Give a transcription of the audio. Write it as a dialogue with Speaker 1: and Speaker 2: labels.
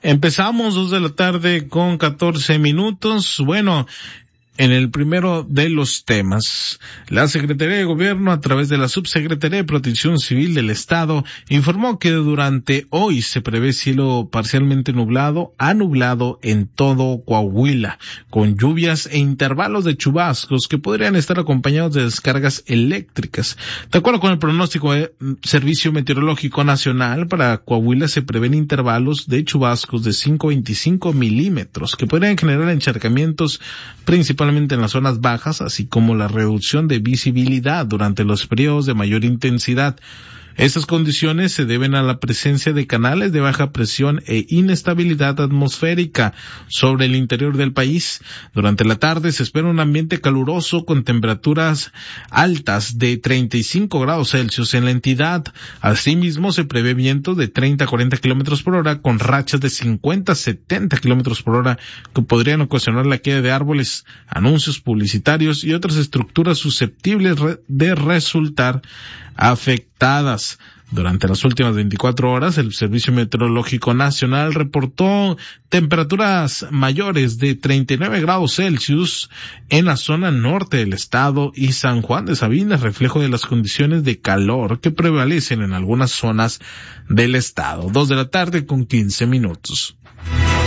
Speaker 1: Empezamos 2:14 p.m. Bueno, en el primero de los temas, la Secretaría de Gobierno, a través de la Subsecretaría de Protección Civil del Estado, informó que durante hoy se prevé cielo parcialmente nublado a nublado en todo Coahuila, con lluvias e intervalos de chubascos que podrían estar acompañados de descargas eléctricas. De acuerdo con el pronóstico del Servicio Meteorológico Nacional, para Coahuila se prevén intervalos de chubascos de 5 a 25 milímetros, que podrían generar encharcamientos principalmente en las zonas bajas, así como la reducción de visibilidad durante los periodos de mayor intensidad. Estas condiciones se deben a la presencia de canales de baja presión e inestabilidad atmosférica sobre el interior del país. Durante la tarde se espera un ambiente caluroso con temperaturas altas de 35 grados Celsius en la entidad. Asimismo, se prevé vientos de 30 a 40 kilómetros por hora con rachas de 50 a 70 kilómetros por hora que podrían ocasionar la caída de árboles, anuncios publicitarios y otras estructuras susceptibles de resultar afectadas. Durante las últimas 24 horas, el Servicio Meteorológico Nacional reportó temperaturas mayores de 39 grados Celsius en la zona norte del estado y San Juan de Sabinas, reflejo de las condiciones de calor que prevalecen en algunas zonas del estado. 2:15 p.m.